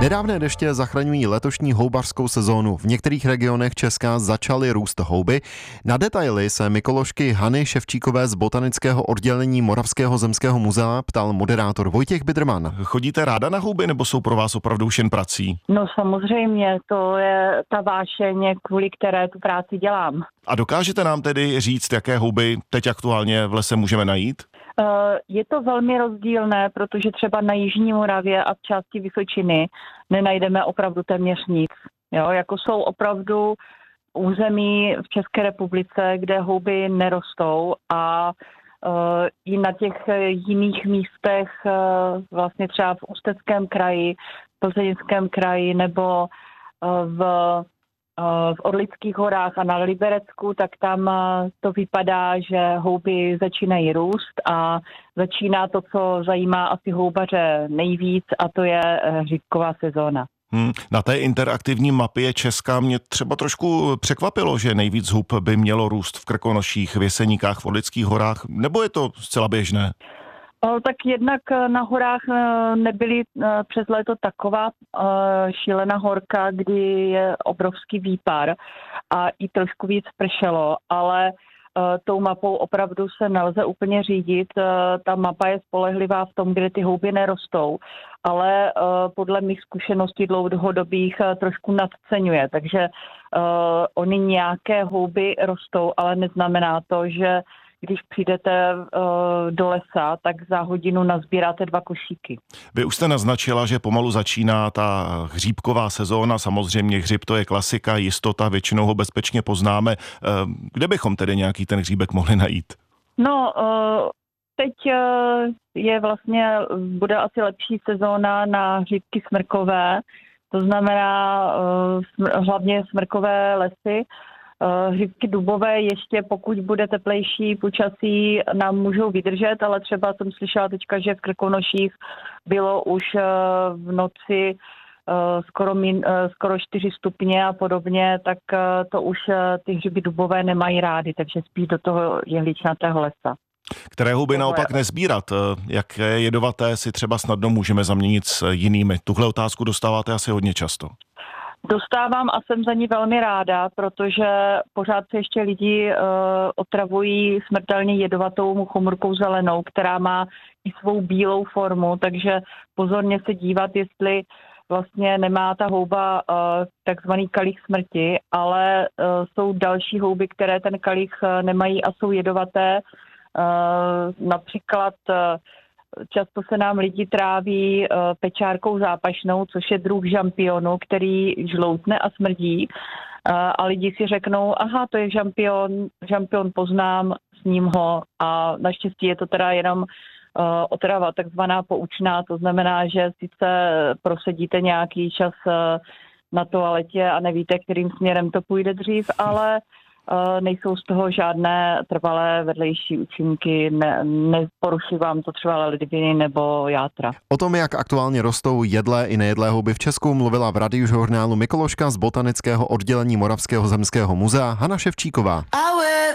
Nedávné deště zachraňují letošní houbařskou sezónu. V některých regionech Česka začaly růst houby. Na detaily se mykoložky Hany Ševčíkové z botanického oddělení Moravského zemského muzea ptal moderátor Vojtěch Bidrman. Chodíte ráda na houby, nebo jsou pro vás opravdu už jen prací? No samozřejmě, to je ta vášeň, kvůli které tu práci dělám. A dokážete nám tedy říct, jaké houby teď aktuálně v lese můžeme najít? Je to velmi rozdílné, protože třeba na Jižní Moravě a v části Vysočiny nenajdeme opravdu téměř nic. Jo, jako jsou opravdu území v České republice, kde houby nerostou a i na těch jiných místech, vlastně třeba v Ústeckém kraji, v Plzeňském kraji nebo v Orlických horách a na Liberecku, tak tam to vypadá, že houby začínají růst a začíná to, co zajímá asi houbaře nejvíc, a to je hříbková sezóna. Na té interaktivní mapě Česka mě třeba trošku překvapilo, že nejvíc hub by mělo růst v Krkonoších, v Jeseníkách, v Orlických horách, nebo je to zcela běžné? Tak jednak na horách nebyly přes léto taková šílená horka, kdy je obrovský výpar a i trošku víc pršelo, ale tou mapou opravdu se nelze úplně řídit. Ta mapa je spolehlivá v tom, kde ty houby nerostou, ale podle mých zkušeností dlouhodobých trošku nadceňuje. Takže oni nějaké houby rostou, ale neznamená to, že když přijdete do lesa, tak za hodinu nazbíráte 2 košíky. Vy už jste naznačila, že pomalu začíná ta hříbková sezóna. Samozřejmě hřib to je klasika, jistota, většinou ho bezpečně poznáme. Kde bychom tedy nějaký ten hříbek mohli najít? No, teď je vlastně, bude asi lepší sezóna na hříbky smrkové, to znamená hlavně smrkové lesy. Hříbky dubové ještě, pokud bude teplejší počasí, nám můžou vydržet, ale třeba jsem slyšela teďka, že v Krkonoších bylo už v noci skoro 4 stupně a podobně, tak to už ty hříby dubové nemají rády, takže spíš do toho jehličnatého lesa. Které houby naopak nezbírat? Jaké jedovaté si třeba snadno můžeme zaměnit s jinými? Tuhle otázku dostáváte asi hodně často. Dostávám a jsem za ní velmi ráda, protože pořád se ještě lidi otravují smrtelně jedovatou muchomorkou zelenou, která má i svou bílou formu, takže pozorně se dívat, jestli vlastně nemá ta houba takzvaný kalich smrti, ale jsou další houby, které ten kalich nemají a jsou jedovaté. Například často se nám lidi tráví pečárkou zápašnou, což je druh žampionu, který žloutne a smrdí. A lidi si řeknou, aha, to je žampion poznám, sním ho. A naštěstí je to teda jenom otrava, takzvaná poučná. To znamená, že sice prosedíte nějaký čas na toaletě a nevíte, kterým směrem to půjde dřív, ale nejsou z toho žádné trvalé vedlejší účinky, neporuší vám to třeba ledviny nebo játra. O tom, jak aktuálně rostou jedlé i nejedlé houby v Česku, mluvila v radiožurnálu mykoložka z botanického oddělení Moravského zemského muzea Hana Ševčíková.